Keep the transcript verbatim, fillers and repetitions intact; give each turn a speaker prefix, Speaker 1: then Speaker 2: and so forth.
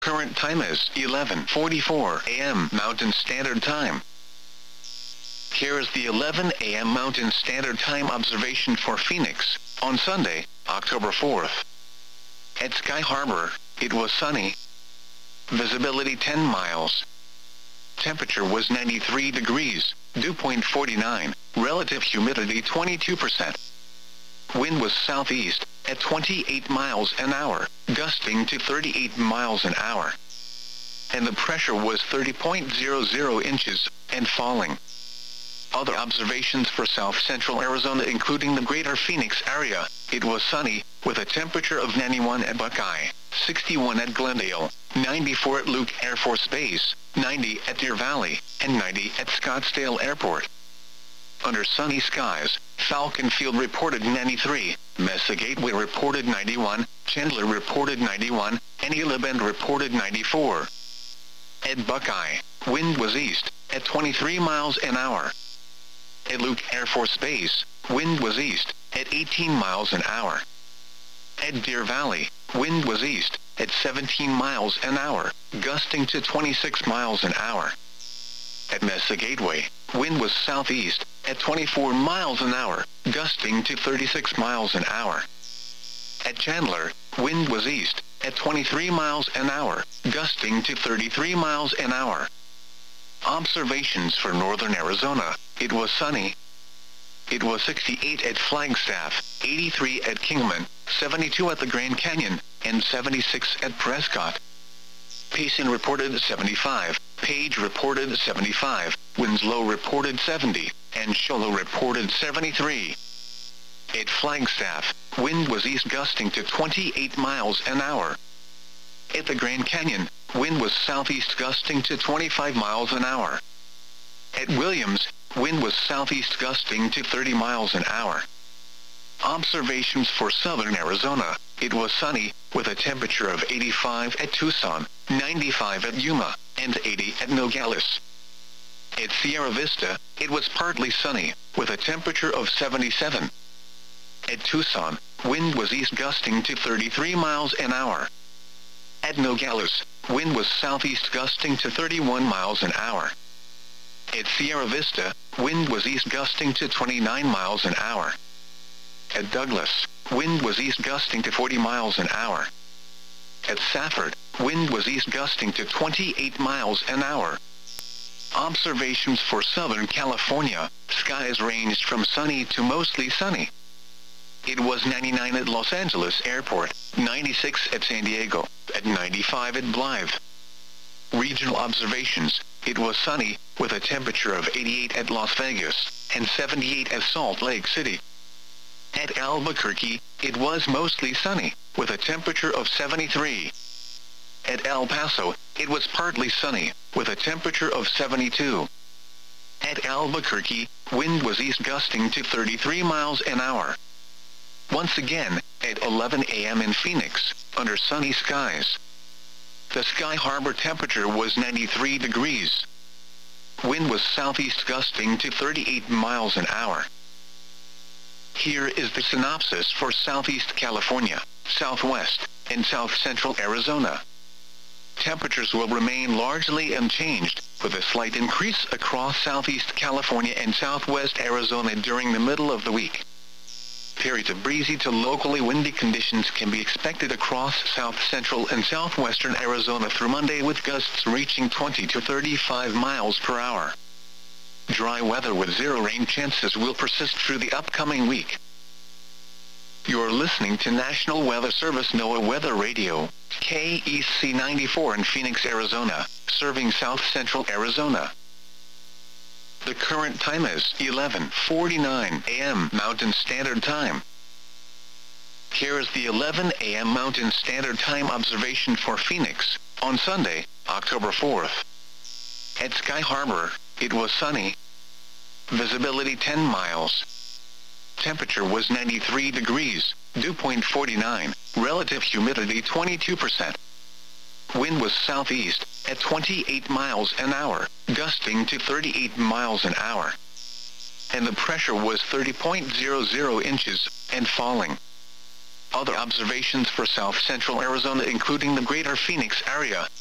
Speaker 1: Current time is eleven forty-four a m Mountain Standard Time. Here is the eleven a m Mountain Standard Time observation for Phoenix, on Sunday, October fourth. At Sky Harbor, it was sunny. Visibility ten miles. Temperature was ninety-three degrees, dew point forty-nine, relative humidity twenty-two percent. Wind was southeast, at twenty-eight miles an hour, gusting to thirty-eight miles an hour. And the pressure was thirty point zero zero inches, and falling. Other observations for south central Arizona including the greater Phoenix area, it was sunny, with a temperature of ninety-one at Buckeye, sixty-one at Glendale, ninety-four at Luke Air Force Base, ninety at Deer Valley, and ninety at Scottsdale Airport. Under sunny skies, Falcon Field reported ninety-three, Mesa Gateway reported ninety-one, Chandler reported ninety-one, and Gila Bend reported ninety-four. At Buckeye, wind was east, at twenty-three miles an hour. At Luke Air Force Base, wind was east, at eighteen miles an hour. At Deer Valley, wind was east, at seventeen miles an hour, gusting to twenty-six miles an hour. At Mesa Gateway, wind was southeast, at twenty-four miles an hour, gusting to thirty-six miles an hour. At Chandler, wind was east, at twenty-three miles an hour, gusting to thirty-three miles an hour. Observations for northern Arizona, it was sunny. It was sixty-eight at Flagstaff, eighty-three at Kingman, seventy-two at the Grand Canyon, and seventy-six at Prescott. Payson reported seventy-five, Page reported seventy-five, Winslow reported seventy, and Show Low reported seventy-three. At Flagstaff, wind was east gusting to twenty-eight miles an hour. At the Grand Canyon, wind was southeast gusting to twenty-five miles an hour. At Williams, wind was southeast gusting to thirty miles an hour. Observations for southern Arizona, it was sunny, with a temperature of eighty-five at Tucson, ninety-five at Yuma, and eighty at Nogales. At Sierra Vista, it was partly sunny, with a temperature of seventy-seven. At Tucson, wind was east gusting to thirty-three miles an hour. At Nogales, wind was southeast gusting to thirty-one miles an hour. At Sierra Vista, wind was east gusting to twenty-nine miles an hour. At Douglas, wind was east gusting to forty miles an hour. At Safford, wind was east gusting to twenty-eight miles an hour. Observations for Southern California, skies ranged from sunny to mostly sunny. It was ninety-nine at Los Angeles Airport, ninety-six at San Diego, at ninety-five at Blythe. Regional observations, it was sunny, with a temperature of eighty-eight at Las Vegas, and seventy-eight at Salt Lake City. At Albuquerque, it was mostly sunny, with a temperature of seventy-three. At El Paso, it was partly sunny, with a temperature of seventy-two. At Albuquerque, wind was east gusting to thirty-three miles an hour. Once again, at eleven a m in Phoenix, under sunny skies. The Sky Harbor temperature was ninety-three degrees. Wind was southeast gusting to thirty-eight miles an hour. Here is the synopsis for Southeast California, Southwest, and South Central Arizona. Temperatures will remain largely unchanged, with a slight increase across Southeast California and Southwest Arizona during the middle of the week. Periods of breezy to locally windy conditions can be expected across South Central and Southwestern Arizona through Monday, with gusts reaching twenty to thirty-five miles per hour. Dry weather with zero rain chances will persist through the upcoming week. You're listening to National Weather Service NOAA Weather Radio, K E C ninety-four in Phoenix, Arizona, serving South Central Arizona. The current time is eleven forty-nine a m Mountain Standard Time. Here is the eleven a m Mountain Standard Time observation for Phoenix, on Sunday, October fourth. At Sky Harbor, it was sunny. Visibility ten miles. Temperature was ninety-three degrees, dew point forty-nine, relative humidity twenty-two percent. Wind was southeast, at twenty-eight miles an hour, gusting to thirty-eight miles an hour. And the pressure was thirty point zero zero inches, and falling. Other observations for south central Arizona including the greater Phoenix area.